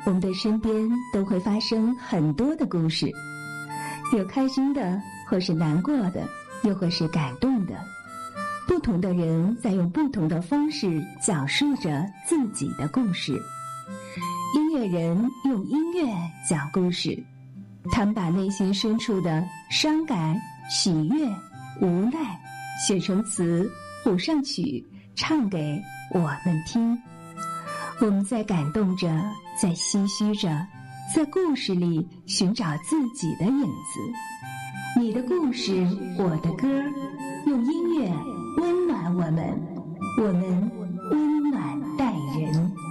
我们的身边都会发生很多的故事，有开心的，或是难过的，又或是感动的。不同的人在用不同的方式讲述着自己的故事。音乐人用音乐讲故事，他们把内心深处的伤感、喜悦、无奈写成词，谱上曲，唱给我们听。我们在感动着，在唏嘘着，在故事里寻找自己的影子。你的故事，我的歌，用音乐温暖我们，我们温暖待人。